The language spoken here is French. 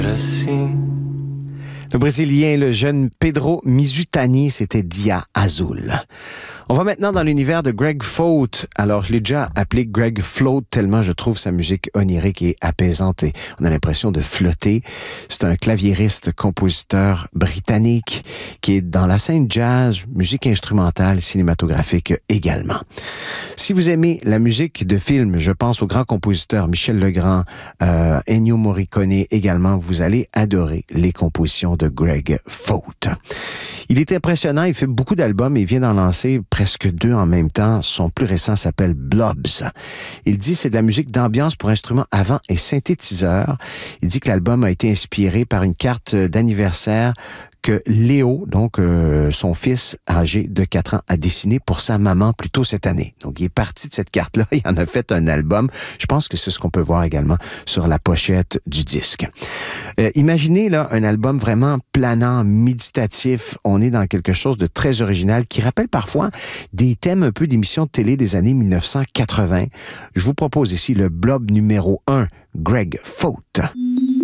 Le Brésilien, le jeune Pedro Mizutani, c'était Dia Azul. On va maintenant dans l'univers de Greg Fault. Alors, je l'ai déjà appelé Greg Float tellement je trouve sa musique onirique et apaisante et on a l'impression de flotter. C'est un claviériste, compositeur britannique qui est dans la scène jazz, musique instrumentale, cinématographique également. Si vous aimez la musique de film, je pense au grand compositeur Michel Legrand, Ennio Morricone également, vous allez adorer les compositions de Greg Fault. Il est impressionnant, il fait beaucoup d'albums et il vient d'en lancer presque 2 en même temps. Son plus récent s'appelle Blobs. Il dit c'est de la musique d'ambiance pour instruments avant et synthétiseurs. Il dit que l'album a été inspiré par une carte d'anniversaire que Léo, donc son fils âgé de 4 ans, a dessiné pour sa maman plus tôt cette année. Donc, il est parti de cette carte-là, il en a fait un album. Je pense que c'est ce qu'on peut voir également sur la pochette du disque. Imaginez là un album vraiment planant, méditatif. On est dans quelque chose de très original qui rappelle parfois des thèmes un peu d'émissions de télé des années 1980. Je vous propose ici le blob numéro 1, Greg Fault.